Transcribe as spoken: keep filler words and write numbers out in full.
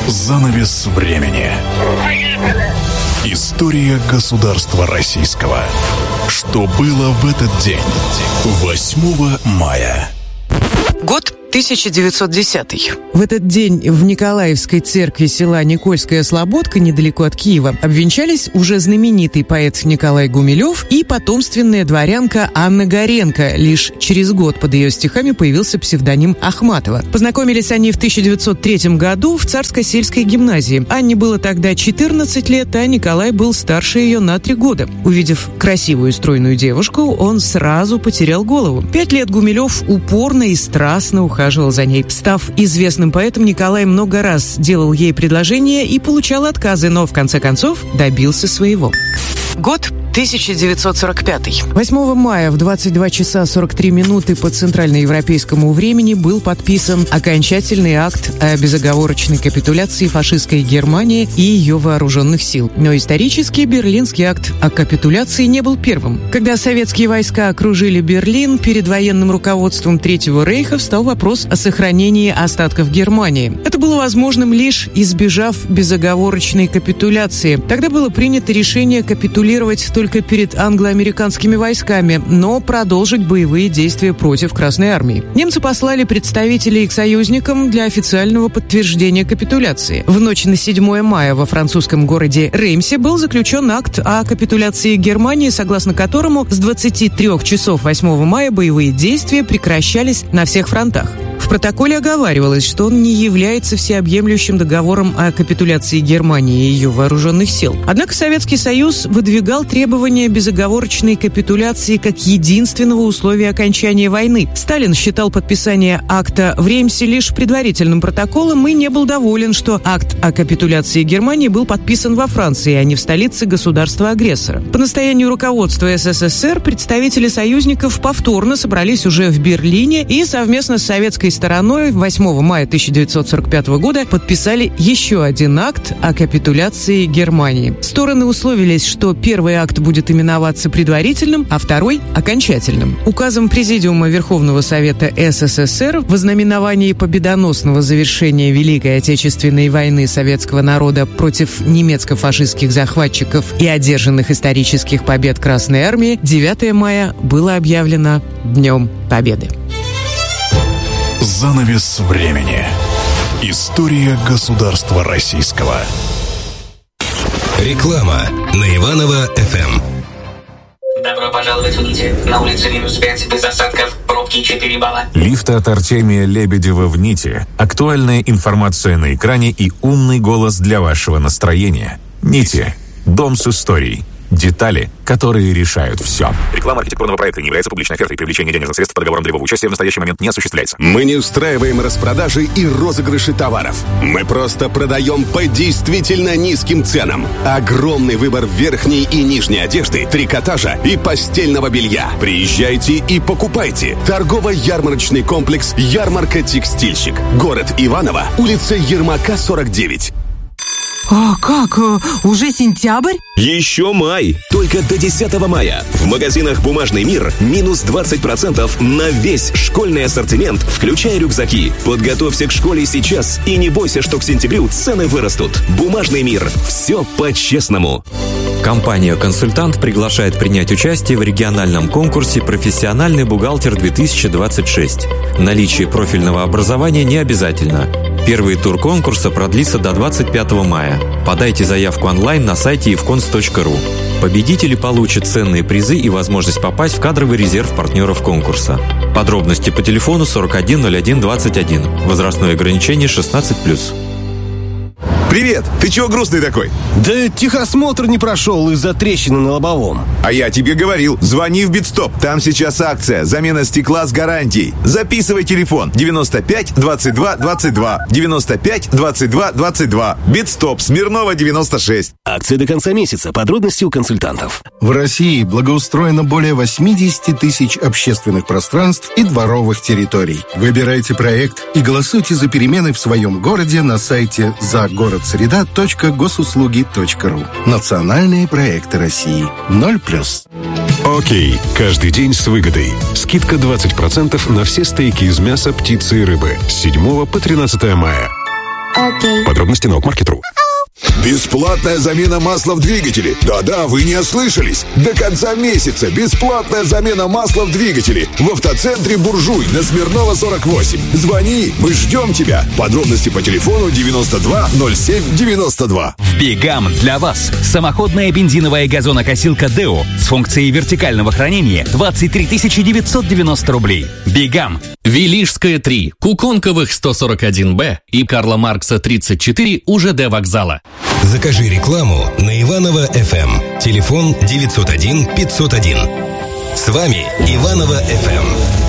Занавес времени. История государства российского. Что было в этот день? восьмого мая. Год тысяча девятьсот десятый. В этот день в Николаевской церкви села Никольская Слободка, недалеко от Киева, обвенчались уже знаменитый поэт Николай Гумилев и потомственная дворянка Анна Горенко. Лишь через год под ее стихами появился псевдоним Ахматова. Познакомились они в тысяча девятьсот третьем году в Царско-сельской гимназии. Анне было тогда четырнадцать лет, а Николай был старше ее на три года. Увидев красивую и стройную девушку, он сразу потерял голову. Пять лет Гумилев упорно и страстно ухаживал за ней. Став известным поэтом, Николай много раз делал ей предложения и получал отказы, но в конце концов добился своего. Год тысяча девятьсот сорок пятый. восьмого мая в двадцать два часа сорок три минуты по центральноевропейскому времени был подписан окончательный акт о безоговорочной капитуляции фашистской Германии и ее вооруженных сил. Но исторически Берлинский акт о капитуляции не был первым. Когда советские войска окружили Берлин, перед военным руководством Третьего рейха встал вопрос о сохранении остатков Германии. Это было возможным лишь избежав безоговорочной капитуляции. Тогда было принято решение капитулировать только только перед англо-американскими войсками, но продолжить боевые действия против Красной армии. Немцы послали представителей к союзникам для официального подтверждения капитуляции. В ночь на седьмое мая во французском городе Реймсе был заключен акт о капитуляции Германии, согласно которому с двадцати трёх часов восьмого мая боевые действия прекращались на всех фронтах. В протоколе оговаривалось, что он не является всеобъемлющим договором о капитуляции Германии и ее вооруженных сил. Однако Советский Союз выдвигал требования безоговорочной капитуляции как единственного условия окончания войны. Сталин считал подписание акта в Реймсе лишь предварительным протоколом и не был доволен, что акт о капитуляции Германии был подписан во Франции, а не в столице государства-агрессора. По настоянию руководства СССР представители союзников повторно собрались уже в Берлине и совместно с советской стороной восьмого мая тысяча девятьсот сорок пятого года подписали еще один акт о капитуляции Германии. Стороны условились, что первый акт будет именоваться предварительным, а второй – окончательным. Указом Президиума Верховного Совета СССР в ознаменовании победоносного завершения Великой Отечественной войны советского народа против немецко-фашистских захватчиков и одержанных исторических побед Красной армии девятого мая было объявлено Днем Победы. Занавес времени. История государства российского. Реклама на Иваново-эф эм. Добро пожаловать в Нити. На улице минус пять, без осадков, пробки четыре балла. Лифты от Артемия Лебедева в Нити. Актуальная информация на экране и умный голос для вашего настроения. Нити. Дом с историей. Детали, которые решают все. Реклама архитектурного проекта не является публичной офертой. Привлечение денежных средств по договорам долевого участия в настоящий момент не осуществляется. Мы не устраиваем распродажи и розыгрыши товаров. Мы просто продаем по действительно низким ценам. Огромный выбор верхней и нижней одежды, трикотажа и постельного белья. Приезжайте и покупайте. Торгово-ярмарочный комплекс «Ярмарка Текстильщик». Город Иваново, улица Ермака, сорок девять. А как? Уже сентябрь? Еще май! Только до десятого мая. В магазинах «Бумажный мир» минус двадцать процентов на весь школьный ассортимент, включая рюкзаки. Подготовься к школе сейчас и не бойся, что к сентябрю цены вырастут. «Бумажный мир». Все по-честному. Компания «Консультант» приглашает принять участие в региональном конкурсе «Профессиональный бухгалтер-две тысячи двадцать шесть». Наличие профильного образования не обязательно. Первый тур конкурса продлится до двадцать пятого мая. Подайте заявку онлайн на сайте ивконс точка ру. Победители получат ценные призы и возможность попасть в кадровый резерв партнеров конкурса. Подробности по телефону сорок один ноль один двадцать один. Возрастное ограничение шестнадцать плюс. Привет! Ты чего грустный такой? Да техосмотр не прошел из-за трещины на лобовом. А я тебе говорил, звони в Битстоп. Там сейчас акция. Замена стекла с гарантией. Записывай телефон. девяносто пять двадцать два двадцать два. девяносто пять двадцать два двадцать два. Битстоп. Смирнова девяносто шесть. Акция до конца месяца. Подробности у консультантов. В России благоустроено более восемьдесят тысяч общественных пространств и дворовых территорий. Выбирайте проект и голосуйте за перемены в своем городе на сайте загородсреда точка госуслуги точка ру. Национальные проекты России. Ноль плюс. Окей. Каждый день с выгодой. Скидка двадцать процентов на все стейки из мяса, птицы и рыбы. С седьмого по тринадцатое мая. Okay. Подробности на окмаркет точка ру. Бесплатная замена масла в двигателе. Да-да, вы не ослышались. До конца месяца бесплатная замена масла в двигателе в автоцентре «Буржуй» на Смирнова сорок восемь. Звони, мы ждем тебя. Подробности по телефону девяносто два ноль семь девяносто два. В Бигам для вас самоходная бензиновая газонокосилка Део с функцией вертикального хранения двадцать три тысячи девятьсот девяносто рублей. Бигам. Велишская три, Куконковых сто сорок один Б и Карла Маркса тридцать четыре у ЖД вокзала. Закажи рекламу на Иваново эф эм. Телефон девятьсот один пятьсот один. С вами Иваново эф эм.